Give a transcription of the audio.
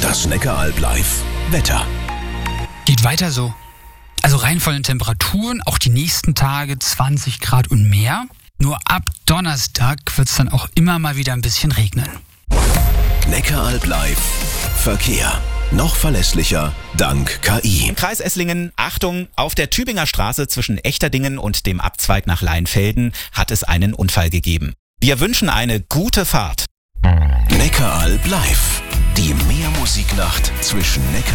Das Neckaralb live Wetter. Geht weiter so. Also rein von den Temperaturen, auch die nächsten Tage 20 Grad und mehr. Nur ab Donnerstag wird es dann auch immer mal wieder ein bisschen regnen. Neckaralb live Verkehr. Noch verlässlicher dank KI. Im Kreis Esslingen, Achtung, auf der Tübinger Straße zwischen Echterdingen und dem Abzweig nach Leinfelden hat es einen Unfall gegeben. Wir wünschen eine gute Fahrt. Neckaralb live. Die Meermusiknacht zwischen Neckar